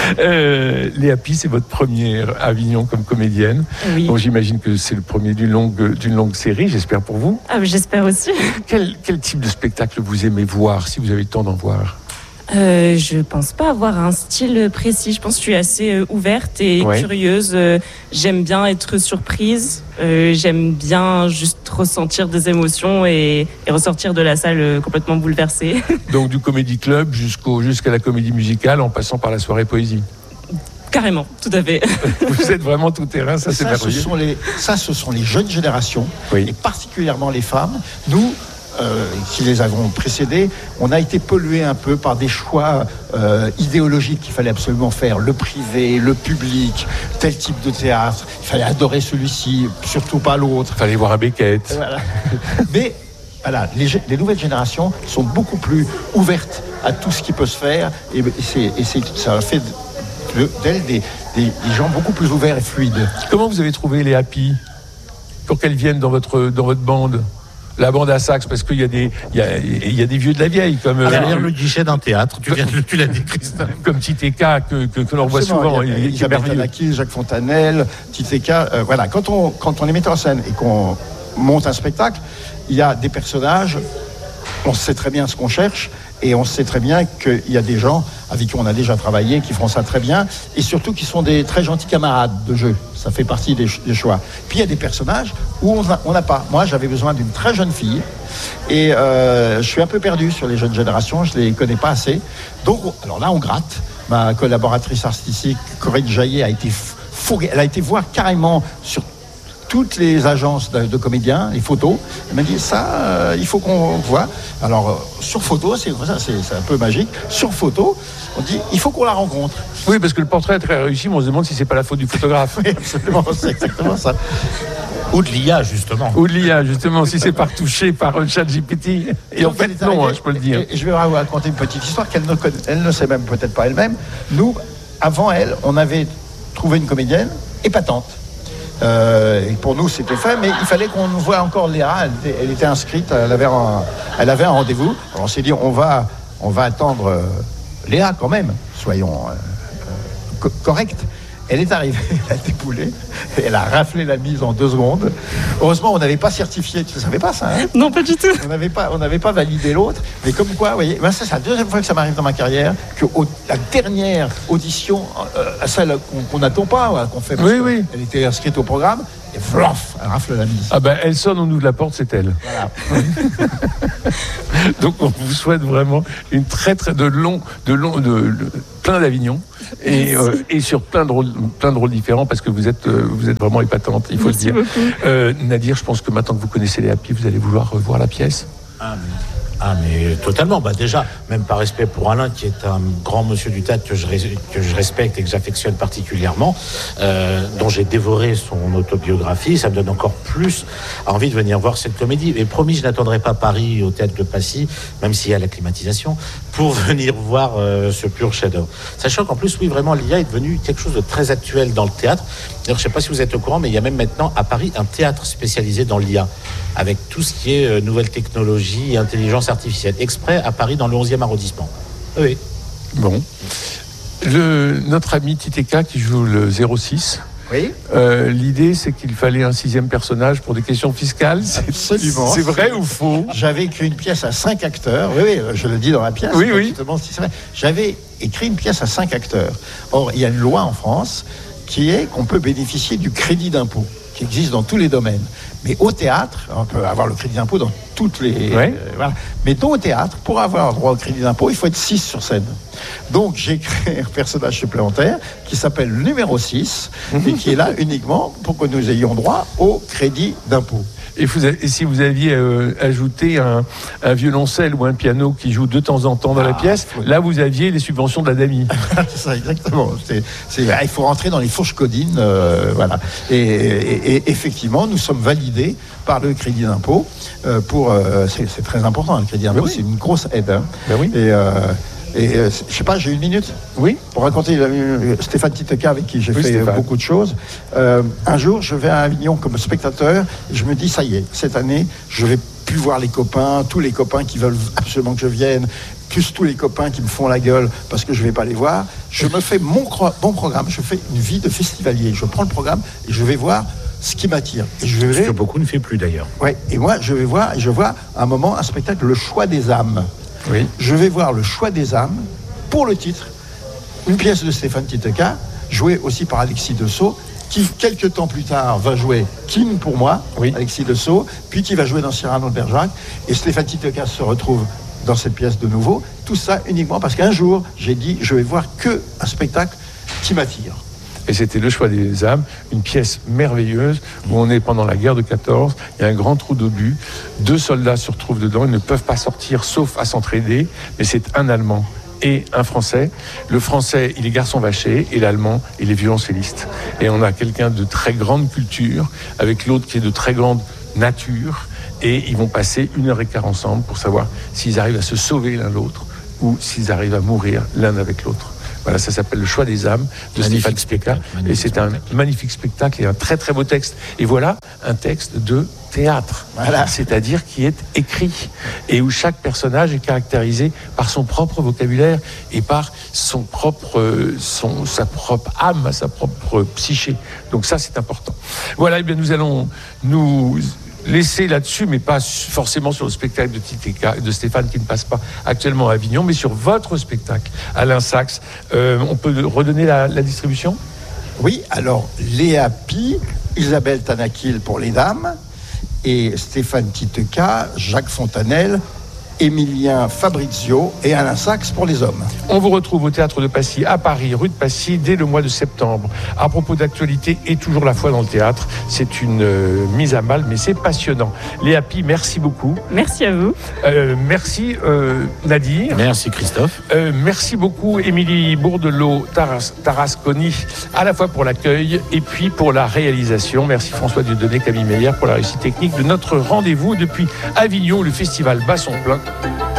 Léa Pi, c'est votre première à Avignon comme comédienne. Oui. Donc j'imagine que c'est le premier d'une longue série, j'espère pour vous. Ah, j'espère aussi. Quel type de spectacle vous aimez voir, si vous avez le temps d'en voir? Je pense pas avoir un style précis. Je pense que je suis assez ouverte et curieuse. J'aime bien être surprise. J'aime bien juste ressentir des émotions et ressortir de la salle complètement bouleversée. Donc du comédie club jusqu'à la comédie musicale en passant par la soirée poésie. Carrément, tout à fait. Vous êtes vraiment tout terrain, ça c'est merveilleux. Ce sont les jeunes générations, et particulièrement les femmes. Nous, qui les avons précédés, on a été pollués un peu par des choix idéologiques qu'il fallait absolument faire. Le privé, le public, tel type de théâtre. Il fallait adorer celui-ci, surtout pas l'autre. Il fallait voir un Beckett. Voilà. Mais voilà, les nouvelles générations sont beaucoup plus ouvertes à tout ce qui peut se faire. Et ça fait d'elles des gens beaucoup plus ouverts et fluides. Comment vous avez trouvé Léa Pi pour qu'elles viennent dans votre bande? La bande à sax, parce qu'il y a des vieux de la vieille, comme derrière le guichet d'un théâtre. Tu l'as dit, Christophe. Comme Titéka que l'on voit souvent. Isabelle Tanaki, Jacques Fontanelle, Titéka. Voilà, quand on est metteur en scène et qu'on monte un spectacle, il y a des personnages. On sait très bien ce qu'on cherche. Et on sait très bien qu'il y a des gens avec qui on a déjà travaillé, qui font ça très bien, et surtout qui sont des très gentils camarades de jeu. Ça fait partie des choix. Puis il y a des personnages où on n'a pas. Moi, j'avais besoin d'une très jeune fille, et je suis un peu perdu sur les jeunes générations, je ne les connais pas assez. Donc, alors là, on gratte. Ma collaboratrice artistique, Corinne Jaillet, elle a été voir carrément sur toutes les agences de comédiens, les photos. Elle m'a dit ça, il faut qu'on voit. Alors sur photo, c'est un peu magique. Sur photo, on dit il faut qu'on la rencontre. Oui, parce que le portrait est très réussi, mais on se demande si c'est pas la faute du photographe. Oui, absolument, c'est exactement ça. Ou de l'IA, justement. Ou de l'IA, justement, si c'est pas retouché par ChatGPT. Et en fait, non, je peux le dire. Et je vais vous raconter une petite histoire qu'elle ne sait même peut-être pas elle-même. Nous, avant elle, on avait trouvé une comédienne épatante. Et pour nous c'était fait, mais il fallait qu'on nous voie encore Léa. Elle était inscrite, elle avait un rendez-vous. Alors on s'est dit on va attendre Léa quand même, soyons corrects. Elle est arrivée, elle a déboulé, elle a raflé la mise en 2 secondes. Heureusement, on n'avait pas certifié, tu ne savais pas ça, hein? Non, pas du tout. On n'avait pas validé l'autre, mais comme quoi, vous voyez, c'est la 2e fois que ça m'arrive dans ma carrière, que la dernière audition, celle qu'on n'attend pas, qu'on fait, oui. Elle était inscrite au programme, et flof, elle rafle la mise. Ah ben, elle sonne, on ouvre la porte, c'est elle. Voilà. Donc, on vous souhaite vraiment une très plein d'Avignon et sur plein de rôles différents, parce que vous êtes vraiment épatante, il faut Merci le dire. Nadir, je pense que maintenant que vous connaissez Léa Pi, vous allez vouloir revoir la pièce. Mais totalement. Déjà, même par respect pour Alain, qui est un grand monsieur du théâtre que je respecte et que j'affectionne particulièrement, dont j'ai dévoré son autobiographie, ça me donne encore plus envie de venir voir cette comédie. Et promis, je n'attendrai pas Paris au théâtre de Passy, même s'il y a la climatisation, pour venir voir ce pur chef-d'œuvre. Sachant qu'en plus, oui, vraiment, l'IA est devenue quelque chose de très actuel dans le théâtre. D'ailleurs, je ne sais pas si vous êtes au courant, mais il y a même maintenant à Paris un théâtre spécialisé dans l'IA, avec tout ce qui est nouvelles technologies et intelligence artificielle, exprès à Paris dans le 11e arrondissement. Oui. Bon. Notre ami Titéka qui joue le 06. Oui. L'idée, c'est qu'il fallait un 6e personnage pour des questions fiscales. Absolument. C'est vrai ou faux? J'avais écrit une pièce à 5 acteurs. Oui, je le dis dans la pièce. Oui. Si c'est vrai. J'avais écrit une pièce à 5 acteurs. Or, il y a une loi en France qui est qu'on peut bénéficier du crédit d'impôt, qui existe dans tous les domaines. Mais au théâtre, on peut avoir le crédit d'impôt dans toutes les... voilà. Mais au théâtre, pour avoir droit au crédit d'impôt, il faut être 6 sur scène. Donc j'ai créé un personnage supplémentaire qui s'appelle le numéro 6 et qui est là uniquement pour que nous ayons droit au crédit d'impôt. Et si vous aviez ajouté un violoncelle ou un piano qui joue de temps en temps dans la pièce, là vous aviez les subventions de la DAMI. C'est ça, exactement. Il faut rentrer dans les fourches codines, voilà. Et effectivement, nous sommes validés par le crédit d'impôt c'est très important. Le crédit d'impôt, c'est une grosse aide. Hein. Ben oui. Et je sais pas, j'ai une minute. Oui. Pour raconter Stéphane Titéka, avec qui j'ai fait beaucoup de choses. Un jour, je vais à Avignon comme spectateur et je me dis, ça y est, cette année, je vais plus voir les copains, tous les copains qui veulent absolument que je vienne. plus tous les copains qui me font la gueule parce que je ne vais pas les voir. Je me fais mon programme, je fais une vie de festivalier. Je prends le programme et je vais voir ce qui m'attire. Et je vais... Ce que beaucoup ne fait plus d'ailleurs. Oui, et moi je vais voir, et je vois à un moment un spectacle, Le Choix des âmes. Oui. Je vais voir Le Choix des âmes, pour le titre, une pièce de Stéphane Titeka, jouée aussi par Alexis Dessau, qui, quelques temps plus tard, va jouer Kim pour moi, oui. Alexis Dessau, puis qui va jouer dans Cyrano de Bergerac, et Stéphane Titeka se retrouve dans cette pièce de nouveau. Tout ça uniquement parce qu'un jour, j'ai dit, je vais voir que un spectacle qui m'attire. Et c'était Le Choix des âmes, une pièce merveilleuse où on est pendant la guerre de 14, il y a un grand trou d'obus, 2 soldats se retrouvent dedans, ils ne peuvent pas sortir sauf à s'entraider, mais c'est un Allemand et un Français. Le Français, il est garçon vaché, et l'Allemand, il est violoncelliste. Et on a quelqu'un de très grande culture, avec l'autre qui est de très grande nature, et ils vont passer 1h15 ensemble pour savoir s'ils arrivent à se sauver l'un l'autre, ou s'ils arrivent à mourir l'un avec l'autre. Voilà, ça s'appelle Le Choix des âmes de Stéphane Titeka. Et c'est un magnifique spectacle et un très très beau texte. Et voilà un texte de théâtre, voilà. C'est-à-dire qui est écrit et où chaque personnage est caractérisé par son propre vocabulaire et par sa propre âme, sa propre psyché. Donc ça, c'est important. Voilà, et bien nous allons nous laisser là-dessus, mais pas forcément sur le spectacle de Titeka, de Stéphane qui ne passe pas actuellement à Avignon, mais sur votre spectacle, Alain Sachs. On peut redonner la distribution ? Oui, alors Léa Pi, Isabelle Tanakil pour les dames, et Stéphane Titeka, Jacques Fontanelle, Émilien Fabrizio et Alain Sachs pour les hommes. On vous retrouve au Théâtre de Passy à Paris, rue de Passy, dès le mois de septembre. À propos d'actualité et toujours la foi dans le théâtre, c'est une mise à mal, mais c'est passionnant. Léa Pi, merci beaucoup. Merci à vous. Merci Nadir. Merci Christophe. Merci beaucoup Émilie Bourdelot-Tarasconi, à la fois pour l'accueil et puis pour la réalisation. Merci François Dieudonné, Camille Meyer pour la réussite technique de notre rendez-vous depuis Avignon, le festival Bat son plein.